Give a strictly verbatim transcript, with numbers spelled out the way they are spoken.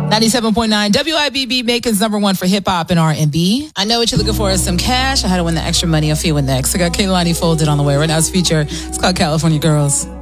ninety-seven point nine W I B B, Macon's number one for hip hop and R and B. I know what you're looking for is some cash. I had to win the extra money. A few win next. I got Kehlani Folded on the way. Right now it's feature. It's called California Girls.